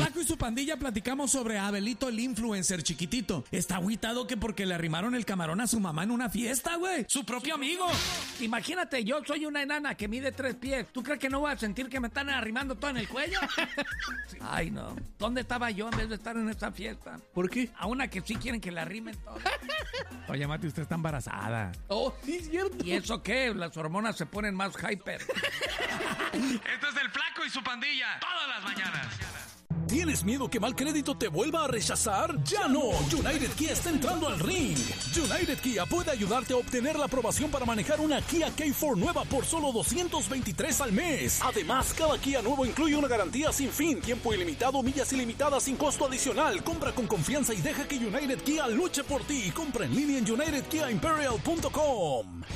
Flaco y su pandilla platicamos sobre Abelito el influencer chiquitito. Está agüitado que porque le arrimaron el camarón a su mamá en una fiesta, güey. Su propio amigo. Imagínate, yo soy una enana que mide 3 pies. ¿Tú crees que no voy a sentir que me están arrimando todo en el cuello? Ay, no. ¿Dónde estaba yo en vez de estar en esta fiesta? ¿Por qué? A una que sí quieren que le arrimen todo. Oye, Mati, usted está embarazada. Oh, sí, cierto. ¿Y eso qué? Las hormonas se ponen más hyper. Esto es del Flaco y su pandilla. Todas las mañanas. ¿Tienes miedo que mal crédito te vuelva a rechazar? ¡Ya no! United Kia está entrando al ring. United Kia puede ayudarte a obtener la aprobación para manejar una Kia K4 nueva por solo $223 al mes. Además, cada Kia nuevo incluye una garantía sin fin, tiempo ilimitado, millas ilimitadas sin costo adicional. Compra con confianza y deja que United Kia luche por ti. Compra en línea en UnitedKiaImperial.com.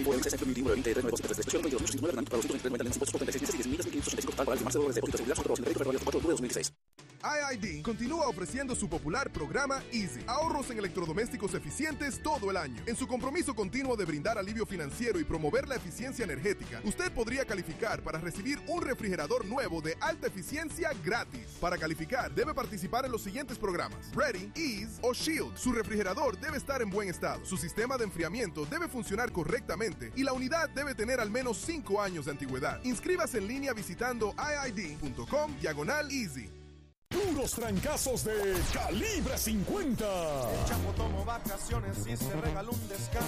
IID continúa ofreciendo su popular programa Easy. Ahorros en electrodomésticos eficientes todo el año. En su compromiso continuo de brindar alivio financiero y promover la eficiencia energética, usted podría calificar para recibir un refrigerador nuevo de alta eficiencia gratis. Para calificar, debe participar en los siguientes programas: Ready, Ease o Shield. Su refrigerador debe estar en buen estado. Su sistema de enfriamiento debe funcionar correctamente y la unidad debe tener al menos 5 años de antigüedad. Inscríbase en línea visitando iid.com/easy. Puros trancazos de Calibre 50. El chavo tomó vacaciones y se regaló un descanso.